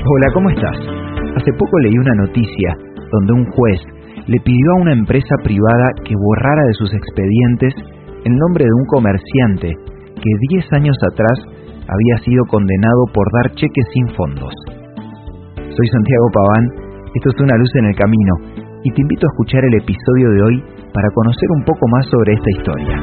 Hola, ¿cómo estás? Hace poco leí una noticia donde un juez le pidió a una empresa privada que borrara de sus expedientes el nombre de un comerciante que 10 años atrás había sido condenado por dar cheques sin fondos. Soy Santiago Paván, esto es Una Luz en el Camino, y te invito a escuchar el episodio de hoy para conocer un poco más sobre esta historia.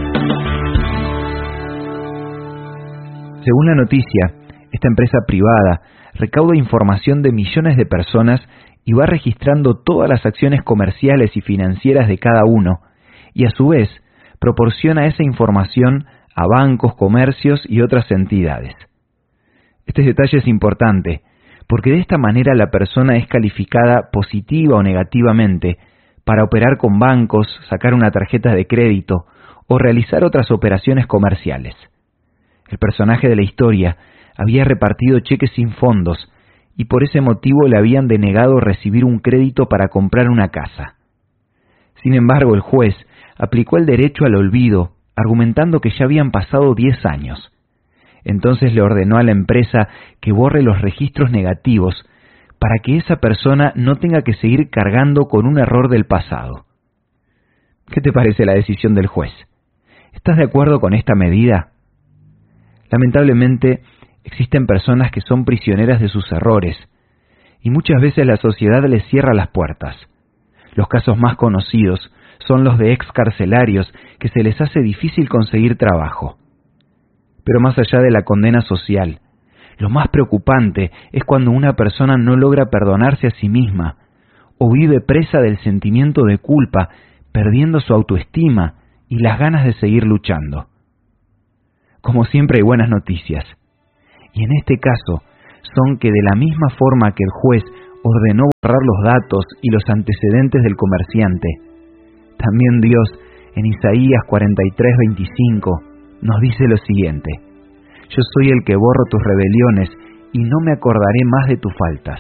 Según la noticia, esta empresa privada recauda información de millones de personas y va registrando todas las acciones comerciales y financieras de cada uno, y a su vez proporciona esa información a bancos, comercios y otras entidades. Este detalle es importante, porque de esta manera la persona es calificada positiva o negativamente para operar con bancos, sacar una tarjeta de crédito o realizar otras operaciones comerciales. El personaje de la historia había repartido cheques sin fondos y por ese motivo le habían denegado recibir un crédito para comprar una casa. Sin embargo, el juez aplicó el derecho al olvido, argumentando que ya habían pasado 10 años. Entonces le ordenó a la empresa que borre los registros negativos para que esa persona no tenga que seguir cargando con un error del pasado. ¿Qué te parece la decisión del juez? ¿Estás de acuerdo con esta medida? Lamentablemente, existen personas que son prisioneras de sus errores, y muchas veces la sociedad les cierra las puertas. Los casos más conocidos son los de excarcelarios que se les hace difícil conseguir trabajo. Pero más allá de la condena social, lo más preocupante es cuando una persona no logra perdonarse a sí misma, o vive presa del sentimiento de culpa, perdiendo su autoestima y las ganas de seguir luchando. Como siempre hay buenas noticias. Y en este caso son que de la misma forma que el juez ordenó borrar los datos y los antecedentes del comerciante, también Dios en Isaías 43:25 nos dice lo siguiente: yo soy el que borro tus rebeliones y no me acordaré más de tus faltas.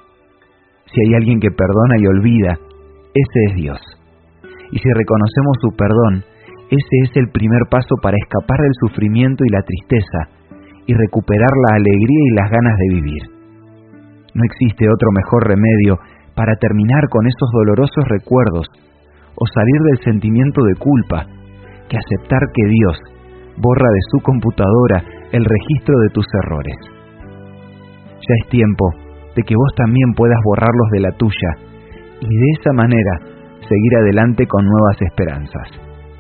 Si hay alguien que perdona y olvida, ese es Dios. Y si reconocemos su perdón, ese es el primer paso para escapar del sufrimiento y la tristeza y recuperar la alegría y las ganas de vivir. No existe otro mejor remedio para terminar con esos dolorosos recuerdos o salir del sentimiento de culpa que aceptar que Dios borra de su computadora el registro de tus errores. Ya es tiempo de que vos también puedas borrarlos de la tuya y de esa manera seguir adelante con nuevas esperanzas.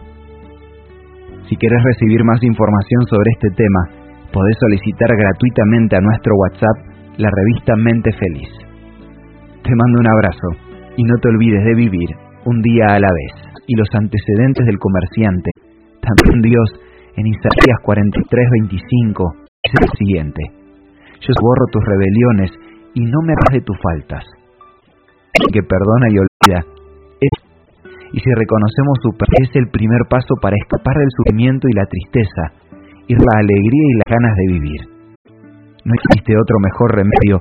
Si querés recibir más información sobre este tema, podés solicitar gratuitamente a nuestro WhatsApp la revista Mente Feliz. Te mando un abrazo y no te olvides de vivir un día a la vez. Y los antecedentes del comerciante, también Dios en Isaías 43:25 dice lo siguiente: yo borro tus rebeliones y no me acuerdo de tus faltas. El que perdona y olvida y si reconocemos su perdón, es el primer paso para escapar del sufrimiento y la tristeza, y la alegría y las ganas de vivir. No existe otro mejor remedio